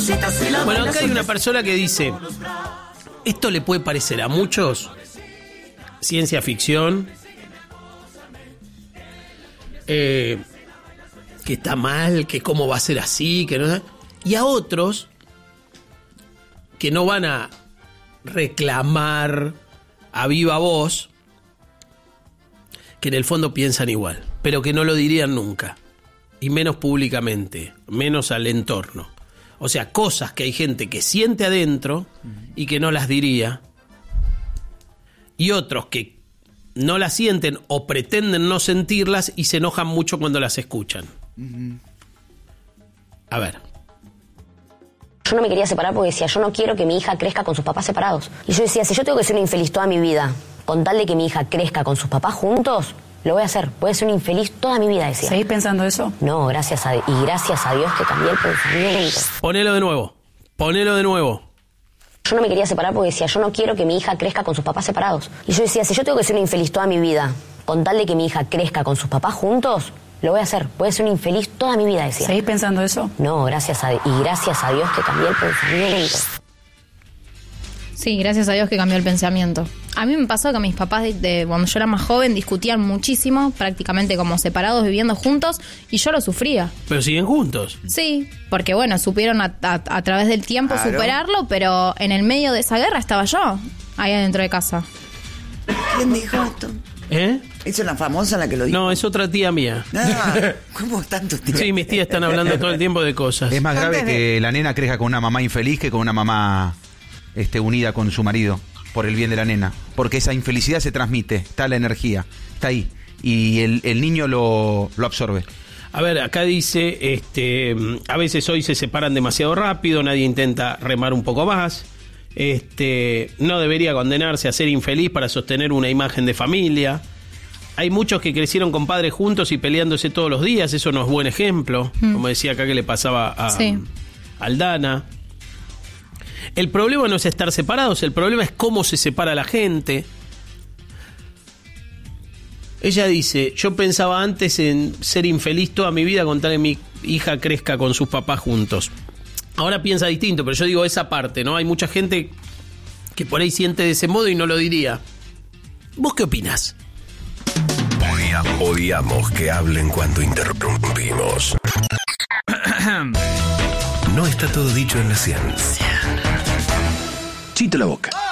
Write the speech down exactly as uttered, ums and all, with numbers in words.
Bueno, acá hay una persona que dice, esto le puede parecer a muchos ciencia ficción, eh, que está mal, que cómo va a ser así, que no, y a otros que no van a reclamar a viva voz, que en el fondo piensan igual, pero que no lo dirían nunca, y menos públicamente, menos al entorno. O sea, cosas que hay gente que siente adentro y que no las diría, y otros que no las sienten o pretenden no sentirlas y se enojan mucho cuando las escuchan. A ver. Yo no me quería separar porque decía, yo no quiero que mi hija crezca con sus papás separados. Y yo decía, si yo tengo que ser una infeliz toda mi vida, con tal de que mi hija crezca con sus papás juntos, lo voy a hacer. Voy a ser una infeliz toda mi vida, decía. ¿Seguís pensando eso? No, gracias a, y gracias a Dios que cambié el pensamiento. Ponelo de nuevo. Ponelo de nuevo. Yo no me quería separar porque decía, yo no quiero que mi hija crezca con sus papás separados. Y yo decía, si yo tengo que ser una infeliz toda mi vida, con tal de que mi hija crezca con sus papás juntos, lo voy a hacer. Voy a ser una infeliz toda mi vida, decía. ¿Seguís pensando eso? No, gracias a, y gracias a Dios que cambié el pensamiento. Sí, gracias a Dios que cambió el pensamiento. A mí me pasó que mis papás, de, de, cuando yo era más joven, discutían muchísimo, prácticamente como separados, viviendo juntos, y yo lo sufría. Pero siguen juntos. Sí, porque bueno, supieron a, a, a través del tiempo claro. superarlo, pero en el medio de esa guerra estaba yo, ahí adentro de casa. ¿Quién dijo esto? ¿Eh? ¿Es una famosa la que lo dijo? No, es otra tía mía. Ah, ¿cómo tantos tíos? Sí, mis tías están hablando todo el tiempo de cosas. Es más grave que la nena crezca con una mamá infeliz que con una mamá este, unida con su marido, por el bien de la nena. Porque esa infelicidad se transmite, está la energía, está ahí. Y el, el niño lo, lo absorbe. A ver, acá dice, este, a veces hoy se separan demasiado rápido, nadie intenta remar un poco más. Este, no debería condenarse a ser infeliz para sostener una imagen de familia. Hay muchos que crecieron con padres juntos y peleándose todos los días, eso no es buen ejemplo, mm. como decía acá que le pasaba a, sí. a Aldana. El problema no es estar separados, el problema es cómo se separa la gente. Ella dice, yo pensaba antes en ser infeliz toda mi vida con tal que mi hija crezca con sus papás juntos. Ahora piensa distinto, pero yo digo esa parte, ¿no? Hay mucha gente que por ahí siente de ese modo y no lo diría. ¿Vos qué opinás? Odiamos que hablen cuando interrumpimos. No está todo dicho en la ciencia. Chito la boca.